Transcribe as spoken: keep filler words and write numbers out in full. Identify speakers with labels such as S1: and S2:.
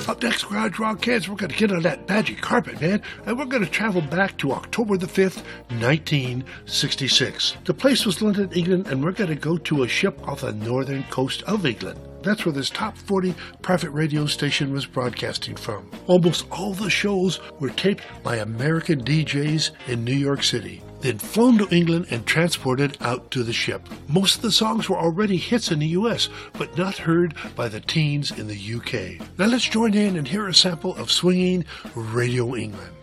S1: Up next, Garage Rock Kids, we're going to get on that magic carpet, man, and we're going to travel back to October the fifth, nineteen sixty-six. The place was London, England, and we're going to go to a ship off the northern coast of England. That's where this top forty private radio station was broadcasting from. Almost all the shows were taped by American D Js in New York City, then flown to England and transported out to the ship. Most of the songs were already hits in the U S, but not heard by the teens in the U K. Now let's join in and hear a sample of Swinging Radio England.